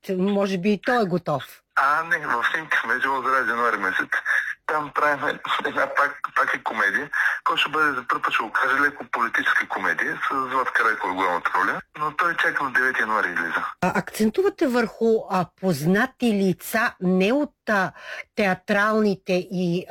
Може би и той е готов. Не, в снимка сме Живозараз януари месец. Там правим една пак е комедия, който ще бъде за първ път, ще го кажа, леко политическа комедия с Златка Райкова главната роля, но той чака на 9 януари излиза. Акцентувате върху познати лица не от театралните и